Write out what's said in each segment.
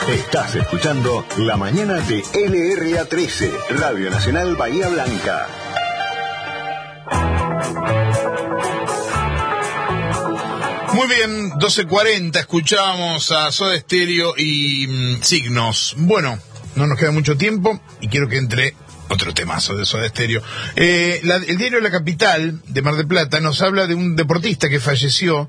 Estás escuchando La Mañana de LRA13, Radio Nacional Bahía Blanca. Muy bien, 12:40, escuchamos a Soda Stereo y Signos. Bueno, no nos queda mucho tiempo y quiero que entre otro temazo de Soda Stereo. El diario La Capital de Mar del Plata nos habla de un deportista que falleció,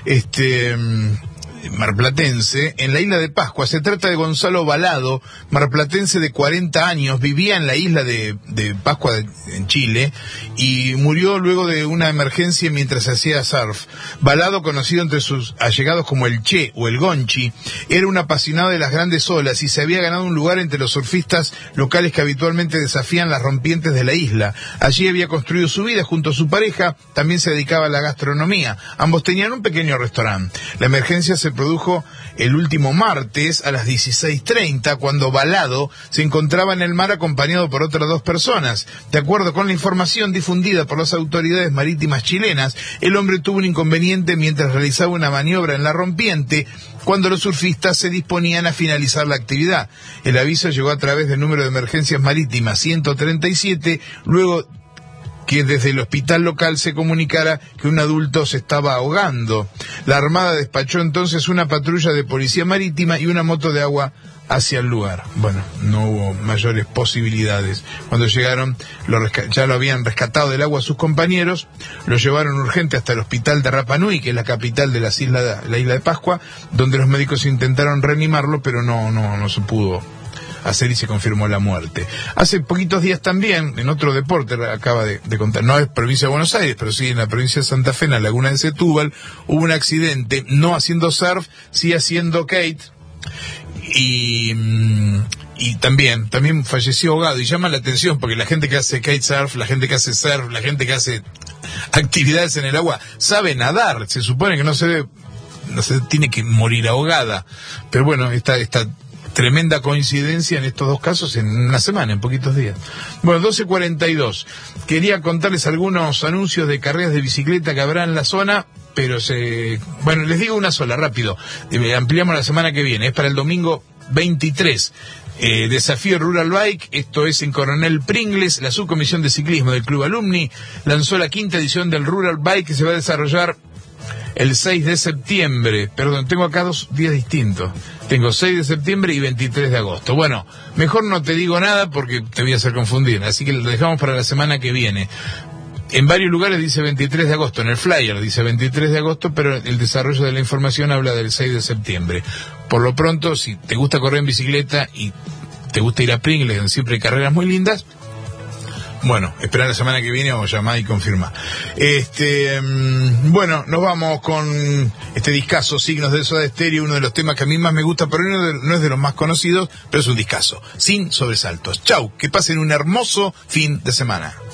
marplatense, en la isla de Pascua. Se trata de Gonzalo Balado, marplatense de 40 años, vivía en la isla de Pascua en Chile y murió luego de una emergencia mientras hacía surf. Balado, conocido entre sus allegados como el Che o el Gonchi, era un apasionado de las grandes olas y se había ganado un lugar entre los surfistas locales que habitualmente desafían las rompientes de la isla. Allí había construido su vida junto a su pareja, también se dedicaba a la gastronomía. Ambos tenían un pequeño restaurante. La emergencia se produjo el último martes a las 16:30, cuando Balado se encontraba en el mar acompañado por otras 2 personas. De acuerdo con la información difundida por las autoridades marítimas chilenas, el hombre tuvo un inconveniente mientras realizaba una maniobra en la rompiente, cuando los surfistas se disponían a finalizar la actividad. El aviso llegó a través del número de emergencias marítimas 137, luego que desde el hospital local se comunicara que un adulto se estaba ahogando. La Armada despachó entonces una patrulla de policía marítima y una moto de agua hacia el lugar. Bueno, no hubo mayores posibilidades. Cuando llegaron, ya lo habían rescatado del agua sus compañeros, lo llevaron urgente hasta el hospital de Rapa Nui, que es la capital de la isla de Pascua, donde los médicos intentaron reanimarlo, pero no se pudo hacer y se confirmó la muerte. Hace poquitos días también, en otro deporte, acaba de contar, no es provincia de Buenos Aires, pero sí en la provincia de Santa Fe, en la laguna de Setúbal, hubo un accidente, no haciendo surf, sí haciendo skate, y también falleció ahogado. Y llama la atención porque la gente que hace kitesurf, la gente que hace surf, la gente que hace actividades en el agua, sabe nadar. Se supone que no se tiene que morir ahogada. Pero bueno, esta tremenda coincidencia en estos 2 casos en una semana, en poquitos días. Bueno, 12:42. Quería contarles algunos anuncios de carreras de bicicleta que habrá en la zona, pero bueno, les digo una sola, rápido. Ampliamos la semana que viene, es para el domingo 23. Desafío Rural Bike, esto es en Coronel Pringles. La subcomisión de ciclismo del Club Alumni lanzó la 5ª edición del Rural Bike, que se va a desarrollar el 6 de septiembre. Perdón, tengo acá 2 días distintos. Tengo 6 de septiembre y 23 de agosto. Bueno, mejor no te digo nada porque te voy a hacer confundir, así que lo dejamos para la semana que viene. En varios lugares dice 23 de agosto, en el flyer dice 23 de agosto, pero el desarrollo de la información habla del 6 de septiembre. Por lo pronto, si te gusta correr en bicicleta y te gusta ir a Pringles, donde siempre hay carreras muy lindas, bueno, espera la semana que viene o llamá y confirma. Bueno, nos vamos con este discazo, Signos de Soda Stereo, uno de los temas que a mí más me gusta, pero no es de los más conocidos, pero es un discazo, sin sobresaltos. Chau, que pasen un hermoso fin de semana.